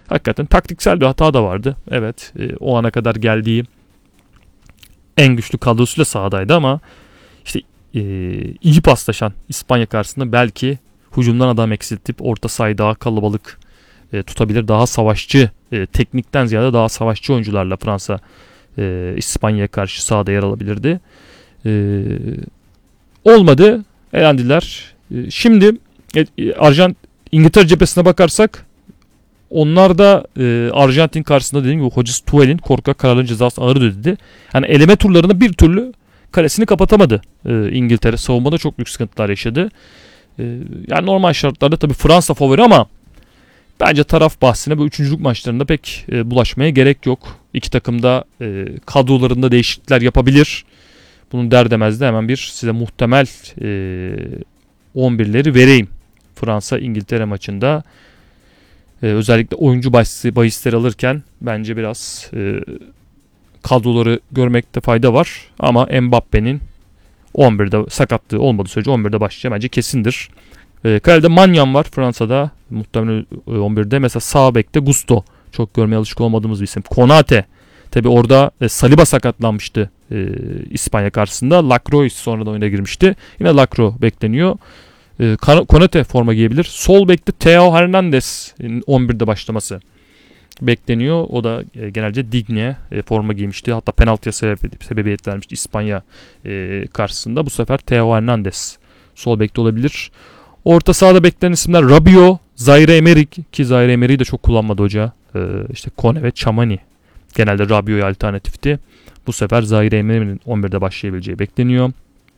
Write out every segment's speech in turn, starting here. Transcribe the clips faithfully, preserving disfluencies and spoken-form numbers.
Hakikaten taktiksel bir hata da vardı. Evet, e, o ana kadar geldiği en güçlü kadrosuyla sahadaydı ama işte e, iyi paslaşan İspanya karşısında belki hücumdan adam eksiltip orta sahayı daha kalabalık e, tutabilir. Daha savaşçı, e, teknikten ziyade daha savaşçı oyuncularla Fransa e, İspanya'ya karşı sahada yer alabilirdi. E, olmadı. Elendiler. E, şimdi e, Arjant İngiltere cephesine bakarsak onlar da e, Arjantin karşısında dediğim gibi hocası Tuchel'in korkak kararların cezası ağır ödedi. Yani eleme turlarında bir türlü kalesini kapatamadı e, İngiltere. Savunmada çok büyük sıkıntılar yaşadı. E, yani normal şartlarda tabii Fransa favori ama bence taraf bahsine bu üçüncülük maçlarında pek e, bulaşmaya gerek yok. İki takım da e, kadrolarında değişiklikler yapabilir. Bunun der demez de hemen bir size muhtemel e, on birleri vereyim. Fransa-İngiltere maçında. Ee, özellikle oyuncu bahisi, bahisleri alırken bence biraz e, kadroları görmekte fayda var. Ama Mbappe'nin on birde sakatlığı olmadığı sürece on birde başlayacağı bence kesindir. E, kalede Maignan var Fransa'da. Muhtemelen on birde. Mesela sağ bekte Gusto. Çok görmeye alışık olmadığımız bir isim. Konate. Tabi orada e, Saliba sakatlanmıştı e, İspanya karşısında. Lacroix sonradan oyuna girmişti. Yine Lacroix bekleniyor. E, Konate forma giyebilir. Sol bekte Theo Hernandez on birde başlaması bekleniyor. O da e, genelce Digne e, forma giymişti. Hatta penaltıya sebebiyet, sebebiyet vermişti İspanya e, karşısında. Bu sefer Theo Hernandez sol bekte olabilir. Orta sahada beklenen isimler Rabiot, Zaire Emery ki Zaire Emery'i de çok kullanmadı hoca. E, işte Kone ve Tchouaméni genelde Rabiot'a alternatifti. Bu sefer Zaire Emery'nin on birde başlayabileceği bekleniyor.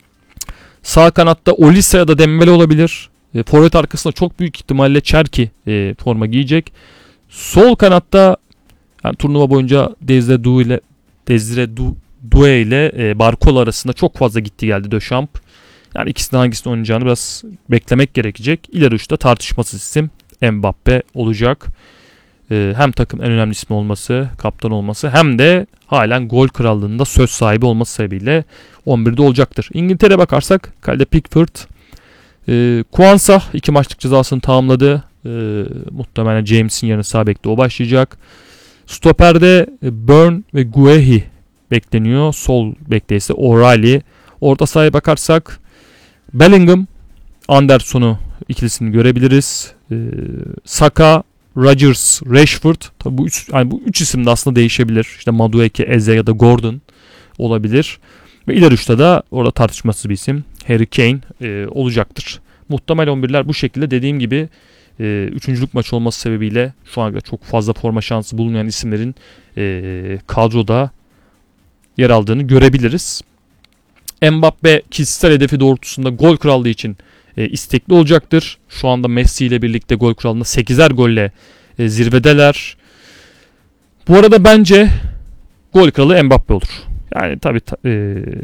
Sağ kanatta Olise ya da Dembele olabilir. E, forvet arkasında çok büyük ihtimalle Cherki e, forma giyecek. Sol kanatta yani turnuva boyunca Desire Doué ile Desire Doué ile e, Barcola arasında çok fazla gitti geldi Deschamps. Yani ikisinden hangisini oynayacağını biraz beklemek gerekecek. İleri uçta tartışmasız isim Mbappe olacak. E, hem takım en önemli ismi olması, kaptan olması hem de halen gol krallığında söz sahibi olması sebebiyle on birde olacaktır. İngiltere'ye bakarsak kalede Pickford, e, Kwanza iki maçlık cezasını tamamladı. E, muhtemelen James'in yerine sağ bekte o başlayacak. Stoper'de Burn ve Guehi bekleniyor. Sol bekte ise O'Reilly. Orta sahaya bakarsak Bellingham, Anderson'u ikilisini görebiliriz. E, Saka, Rodgers, Rashford. Tabii bu üç, yani bu üç isim de aslında değişebilir. İşte Madueke, Eze ya da Gordon olabilir. Ve ileri uçta da orada tartışmasız bir isim Harry Kane e, olacaktır. Muhtemel on birler bu şekilde. Dediğim gibi e, üçüncülük maçı olması sebebiyle şu anda çok fazla forma şansı bulunmayan isimlerin e, kadroda yer aldığını görebiliriz. Mbappe kişisel hedefi doğrultusunda gol krallığı için e, istekli olacaktır. Şu anda Messi ile birlikte gol krallığında sekizer golle e, zirvedeler. Bu arada bence gol kralı Mbappe olur. Yani tabii ta, e,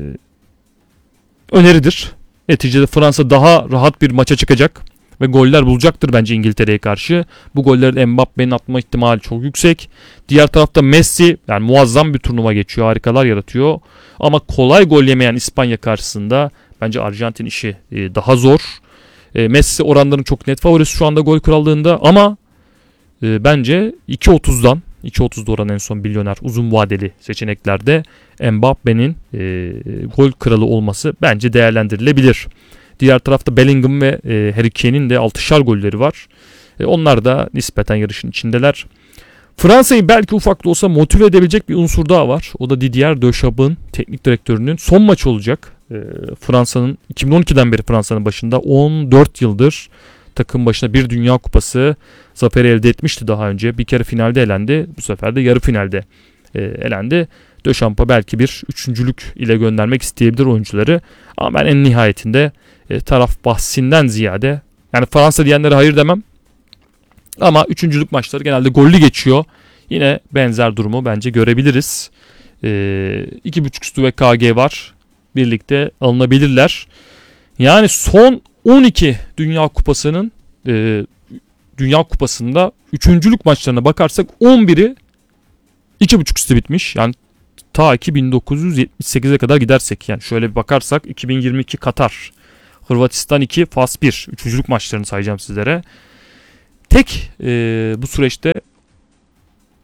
öneridir. Neticede Fransa daha rahat bir maça çıkacak ve goller bulacaktır bence İngiltere'ye karşı. Bu golleri Mbappe'nin atma ihtimali çok yüksek. Diğer tarafta Messi yani muazzam bir turnuva geçiyor, harikalar yaratıyor. Ama kolay gol yemeyen İspanya karşısında bence Arjantin işi e, daha zor. E, Messi oranların çok net favorisi şu anda gol krallığında ama e, bence iki otuzdan iki otuzda oran en son milyoner uzun vadeli seçeneklerde Mbappe'nin e, gol kralı olması bence değerlendirilebilir. Diğer tarafta Bellingham ve e, Harry Kane'in de altışar golleri var. E, onlar da nispeten yarışın içindeler. Fransa'yı belki ufak da olsa motive edebilecek bir unsur daha var. O da Didier Deschamps teknik direktörünün son maçı olacak. E, Fransa'nın iki bin on ikiden beri Fransa'nın başında on dört yıldır takım başına bir Dünya Kupası zaferi elde etmişti daha önce. Bir kere finalde elendi. Bu sefer de yarı finalde e, elendi. Dechamps'a belki bir üçüncülük ile göndermek isteyebilir oyuncuları. Ama ben en nihayetinde e, taraf bahsinden ziyade yani Fransa diyenlere hayır demem. Ama üçüncülük maçları genelde gollü geçiyor. Yine benzer durumu bence görebiliriz. E, iki buçuk üstü ve K G var. Birlikte alınabilirler. Yani son on iki Dünya Kupası'nın e, Dünya Kupası'nda üçüncülük maçlarına bakarsak on biri iki buçuk üstü bitmiş. Yani ta ki bin dokuz yüz yetmiş sekize kadar gidersek yani şöyle bir bakarsak iki bin yirmi iki Katar, Hırvatistan iki, Fas bir üçüncülük maçlarını sayacağım sizlere. Tek e, bu süreçte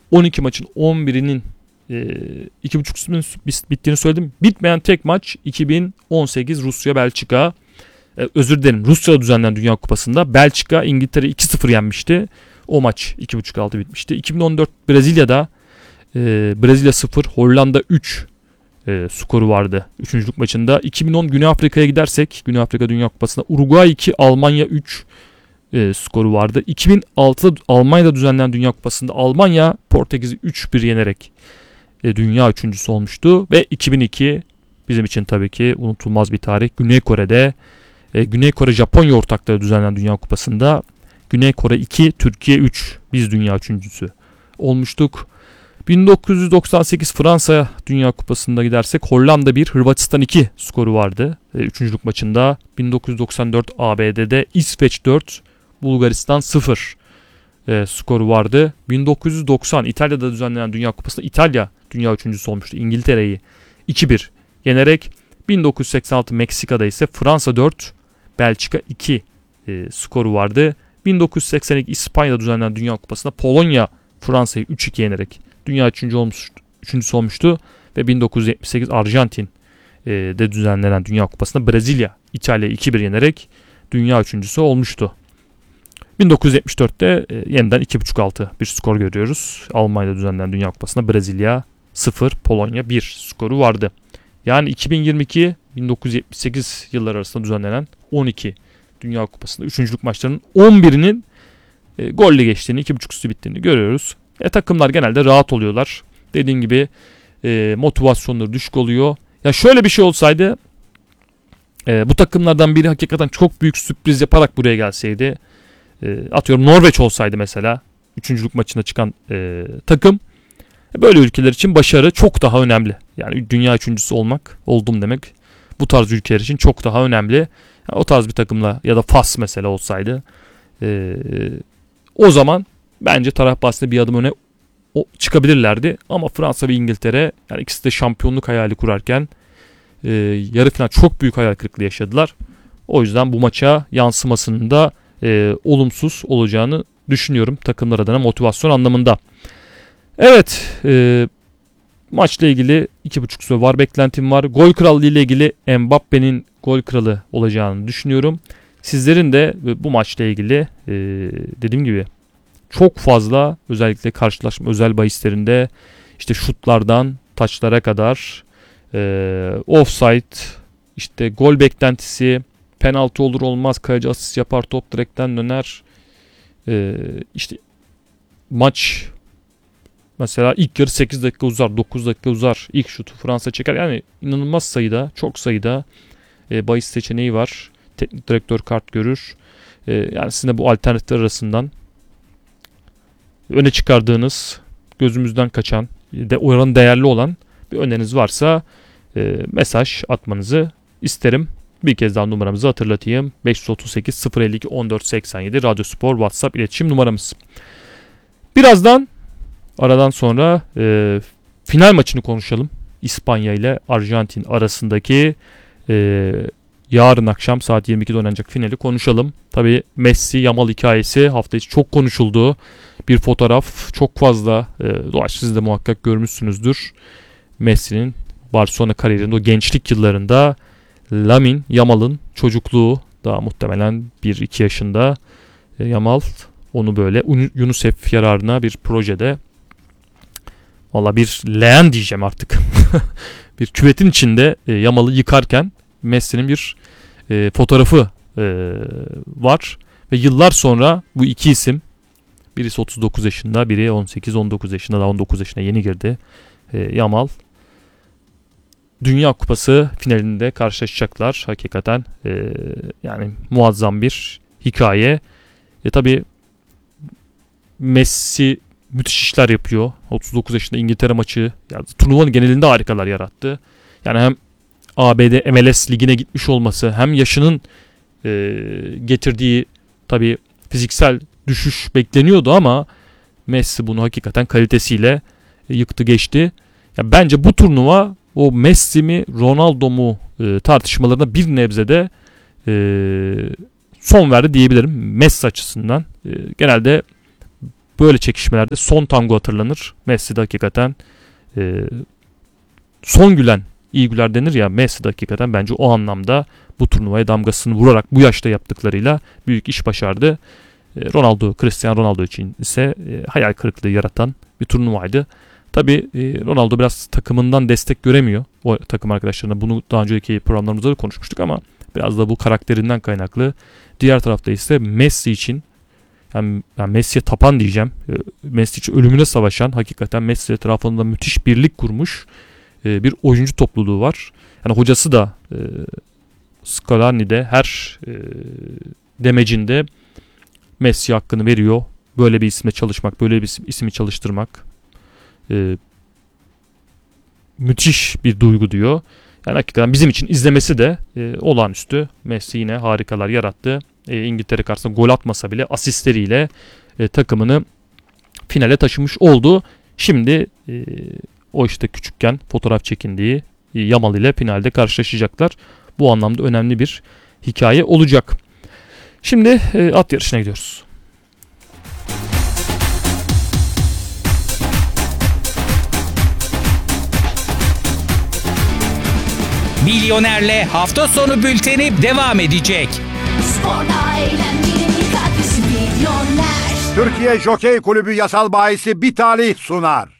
on iki maçın on birinin e, iki buçuk bittiğini söyledim. Bitmeyen tek maç iki bin on sekiz Rusya-Belçika. E, özür dilerim, Rusya'da düzenlenen Dünya Kupası'nda Belçika İngiltere iki sıfır yenmişti. O maç iki buçuk altı bitmişti. iki bin on dört Brezilya'da e, Brezilya sıfır, Hollanda üç e, skoru vardı üçüncülük maçında. iki bin on Güney Afrika'ya gidersek, Güney Afrika Dünya Kupası'nda Uruguay iki, Almanya üç e, skoru vardı. iki bin altıda Almanya'da düzenlenen Dünya Kupası'nda Almanya Portekiz'i üç bir yenerek e, dünya üçüncüsü olmuştu. Ve iki bin iki bizim için tabii ki unutulmaz bir tarih. Güney Kore'de e, Güney Kore Japonya ortaklığı düzenlenen Dünya Kupası'nda Güney Kore iki, Türkiye üç, biz dünya üçüncüsü olmuştuk. bin dokuz yüz doksan sekiz Fransa Dünya Kupası'nda gidersek Hollanda bir, Hırvatistan iki skoru vardı e, üçüncülük maçında. bin dokuz yüz doksan dört A B D'de İsveç dört, Bulgaristan sıfır e, skoru vardı. bin dokuz yüz doksan İtalya'da düzenlenen Dünya Kupası'nda İtalya dünya üçüncüsü olmuştu. İngiltere'yi iki bir yenerek. bin dokuz yüz seksen altı Meksika'da ise Fransa dört, Belçika iki e, skoru vardı. bin dokuz yüz seksen iki İspanya'da düzenlenen Dünya Kupası'nda Polonya Fransa'yı üç iki yenerek dünya üçüncü olmuş, üçüncüsü olmuştu. Ve bin dokuz yüz yetmiş sekiz Arjantin e, de düzenlenen Dünya Kupası'nda Brezilya İtalya'yı iki bir yenerek dünya üçüncüsü olmuştu. bin dokuz yüz yetmiş dörtte e, yeniden iki buçuk altı bir skor görüyoruz. Almanya'da düzenlenen Dünya Kupası'nda Brezilya sıfır, Polonya bir skoru vardı. Yani iki bin yirmi iki bin dokuz yüz yetmiş sekiz yılları arasında düzenlenen on iki Dünya Kupası'nda üçüncülük maçlarının on birinin e, golle geçtiğini, iki buçuk üstü bittiğini görüyoruz. E, takımlar genelde rahat oluyorlar. Dediğim gibi e, motivasyonları düşük oluyor. Ya şöyle bir şey olsaydı, e, bu takımlardan biri hakikaten çok büyük sürpriz yaparak buraya gelseydi, e, atıyorum Norveç olsaydı mesela, üçüncülük maçına çıkan e, takım, böyle ülkeler için başarı çok daha önemli. Yani dünya üçüncüsü olmak, oldum demek, bu tarz ülkeler için çok daha önemli. Yani o tarz bir takımla ya da Fas mesela olsaydı, e, o zaman bence taraf bahsinde bir adım öne o, çıkabilirlerdi. Ama Fransa ve İngiltere, yani ikisi de şampiyonluk hayali kurarken e, yarı final çok büyük hayal kırıklığı yaşadılar. O yüzden bu maça yansımasının da e, olumsuz olacağını düşünüyorum takımlar adına motivasyon anlamında. Evet, e, maçla ilgili iki buçuk süre var beklentim var. Gol krallığı ile ilgili Mbappe'nin gol kralı olacağını düşünüyorum. Sizlerin de bu maçla ilgili e, dediğim gibi çok fazla, özellikle karşılaşma özel bahislerinde işte şutlardan taçlara kadar, e, offside, işte gol beklentisi, penaltı olur olmaz, kaleci asist yapar, top direkten döner, e, işte maç mesela ilk yarı sekiz dakika uzar, dokuz dakika uzar, ilk şutu Fransa çeker. Yani inanılmaz sayıda, çok sayıda e, bahis seçeneği var. Teknik direktör kart görür. E, yani sizin de bu alternatifler arasından öne çıkardığınız, gözümüzden kaçan, de oranı değerli olan bir öneriniz varsa e, mesaj atmanızı isterim. Bir kez daha numaramızı hatırlatayım. beş otuz sekiz sıfır elli iki on dört seksen yedi Radyo Spor WhatsApp iletişim numaramız. Birazdan aradan sonra e, final maçını konuşalım. İspanya ile Arjantin arasındaki e, yarın akşam saat yirmi ikide oynanacak finali konuşalım. Tabii Messi Yamal hikayesi hafta içi çok konuşuldu. Bir fotoğraf çok fazla e, doğaç, siz de muhakkak görmüşsünüzdür. Messi'nin Barcelona kariyerinde o gençlik yıllarında Lamine Yamal'ın çocukluğu, daha muhtemelen bir iki yaşında e, Yamal onu böyle UNICEF yararına bir projede, valla bir leğen diyeceğim artık bir küvetin içinde e, Yamal'ı yıkarken Messi'nin bir e, fotoğrafı e, var ve yıllar sonra bu iki isim, birisi otuz dokuz yaşında, biri on sekiz on dokuz yaşında, daha on dokuz yaşına yeni girdi e, Yamal, Dünya Kupası finalinde karşılaşacaklar. Hakikaten e, yani muazzam bir hikaye. E tabi Messi müthiş işler yapıyor. otuz dokuz yaşında İngiltere maçı, yani turnuvanın genelinde harikalar yarattı. Yani hem A B D M L S ligine gitmiş olması, hem yaşının e, getirdiği tabi fiziksel düşüş bekleniyordu ama Messi bunu hakikaten kalitesiyle e, yıktı geçti. Yani bence bu turnuva o Messi mi Ronaldo mu e, tartışmalarına bir nebzede e, son verdi diyebilirim Messi açısından. E, genelde böyle çekişmelerde son tango hatırlanır. Messi de hakikaten e, son gülen iyi güler denir ya, Messi de hakikaten bence o anlamda bu turnuvaya damgasını vurarak bu yaşta yaptıklarıyla büyük iş başardı. E, Ronaldo, Cristiano Ronaldo için ise e, hayal kırıklığı yaratan bir turnuvaydı. Tabii e, Ronaldo biraz takımından destek göremiyor. O takım arkadaşlarına, bunu daha önceki programlarımızda da konuşmuştuk ama biraz da bu karakterinden kaynaklı. Diğer tarafta ise Messi için, yani, yani Messi'ye tapan diyeceğim. E, Messi için ölümüne savaşan, hakikaten Messi etrafında müthiş birlik kurmuş e, bir oyuncu topluluğu var. Yani hocası da e, Scaloni'de her e, demecinde Messi hakkını veriyor. Böyle bir isimle çalışmak, böyle bir ismi çalıştırmak e, müthiş bir duygu diyor. Yani hakikaten bizim için izlemesi de e, olağanüstü. Messi yine harikalar yarattı. E, İngiltere karşısında gol atmasa bile asistleriyle e, takımını finale taşımış oldu. Şimdi e, o işte küçükken fotoğraf çekindiği e, Yamal ile finalde karşılaşacaklar. Bu anlamda önemli bir hikaye olacak. Şimdi e, at yarışına gidiyoruz. Milyoner'le hafta sonu bülteni devam edecek. Türkiye Jokey Kulübü Yasal Bayisi Bitali sunar.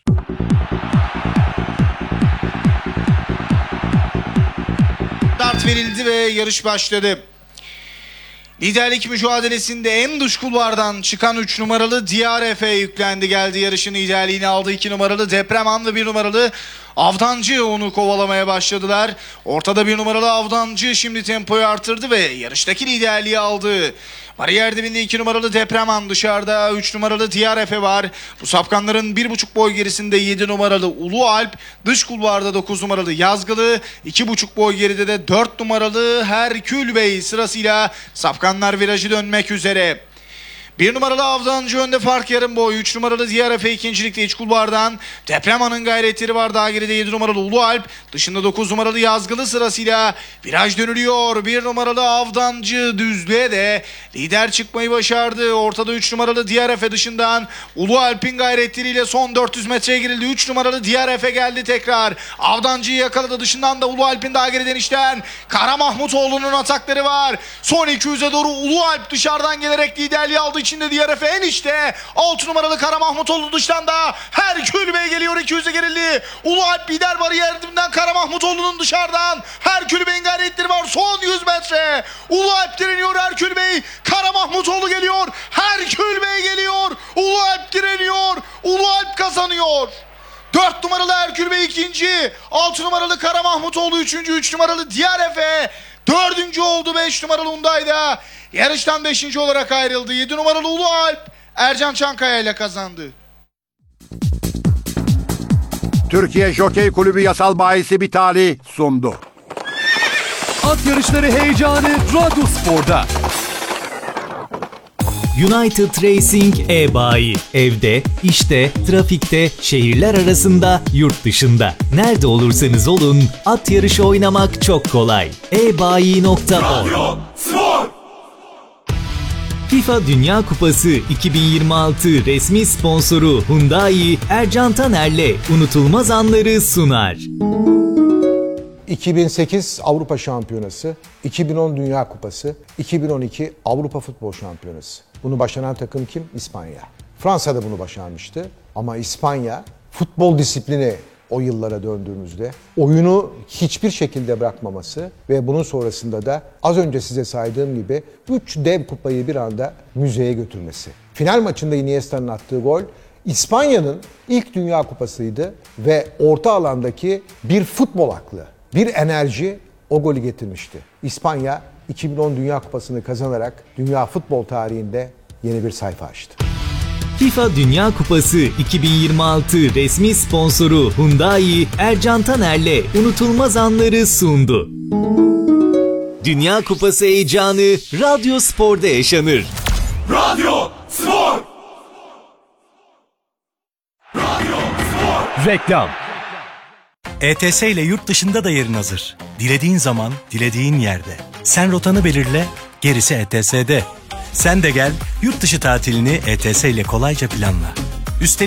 Start verildi ve yarış başladı. Liderlik mücadelesinde en dış kulvardan çıkan üç numaralı Diyar Efe yüklendi geldi. Yarışın liderliğini aldı iki numaralı Depreman ve bir numaralı Avdancı onu kovalamaya başladılar. Ortada bir numaralı Avdancı şimdi tempoyu artırdı ve yarıştaki liderliği aldı. Bariyer dibinde iki numaralı Depreman, dışarıda üç numaralı Diyar Efe var. Bu sapkanların bir buçuk boy gerisinde yedi numaralı Ulu Alp. Dış kulvarda dokuz numaralı Yazgılı. iki buçuk boy geride de dört numaralı Herkül Bey sırasıyla sapkanlar virajı dönmek üzere. bir numaralı Avdancı önde, fark yarım boy. üç numaralı Diyar Efe ikincilikte iç kulvardan. Depreman'ın gayretleri var. Daha geride yedi numaralı Ulu Alp. Dışında dokuz numaralı Yazgılı sırasıyla viraj dönülüyor. bir numaralı Avdancı düzlüğe de lider çıkmayı başardı. Ortada üç numaralı Diyar Efe, dışından Ulu Alp'in gayretleriyle son dört yüz metreye girildi. üç numaralı Diyar Efe geldi tekrar. Avdancı'yı yakaladı. Dışından da Ulu Alp'in daha geriden işten Kara Mahmutoğlu'nun atakları var. Son iki yüze doğru Ulu Alp dışarıdan gelerek liderliği aldı. İçinde Diyar Efe en işte. altı numaralı Kara Mahmutoğlu dıştan da Herkül Bey geliyor. iki yüze gerildi. Ulu Alp lider, bariyerinden Kara Mahmutoğlu'nun dışarıdan Herkül Bey'in gayretleri var. Son yüz metre. Ulu Alp direniyor. Herkül Bey. Kara Mahmutoğlu geliyor. Herkül Bey geliyor. Ulu Alp direniyor. Ulu Alp kazanıyor. dört numaralı Herkül Bey ikinci. altı numaralı Kara Mahmutoğlu üçüncü. üç numaralı Diyar Efe dördüncü oldu. beş numaralı Unday'da yarıştan beşinci olarak ayrıldı. yedi numaralı Ulu Alp Ercan Çankaya ile kazandı. Türkiye Jokey Kulübü Yasal Bayisi Bitali sundu. At yarışları heyecanı Radyo Spor'da. United Racing e-bayi. Evde, işte, trafikte, şehirler arasında, yurt dışında. Nerede olursanız olun, at yarışı oynamak çok kolay. e bayi nokta org FIFA Dünya Kupası iki bin yirmi altı resmi sponsoru Hyundai, Ercan Taner'le unutulmaz anları sunar. iki bin sekiz Avrupa Şampiyonası, iki bin on Dünya Kupası, iki bin on iki Avrupa Futbol Şampiyonası. Bunu başaran takım kim? İspanya. Fransa da bunu başarmıştı ama İspanya futbol disiplini o yıllara döndüğümüzde oyunu hiçbir şekilde bırakmaması ve bunun sonrasında da az önce size saydığım gibi üç dev kupayı bir anda müzeye götürmesi. Final maçında Iniesta'nın attığı gol İspanya'nın ilk Dünya Kupası'ydı ve orta alandaki bir futbol aklı, bir enerji o golü getirmişti. İspanya iki bin on Dünya Kupası'nı kazanarak dünya futbol tarihinde yeni bir sayfa açtı. FIFA Dünya Kupası iki bin yirmi altı resmi sponsoru Hyundai, Ercan Taner'le unutulmaz anları sundu. Dünya Kupası heyecanı Radyo Spor'da yaşanır. Radyo Spor. Radyo Spor. Reklam. E T S ile yurt dışında da yerin hazır. Dilediğin zaman, dilediğin yerde. Sen rotanı belirle, gerisi E T S'de. Sen de gel, yurt dışı tatilini E T S ile kolayca planla. Üstelik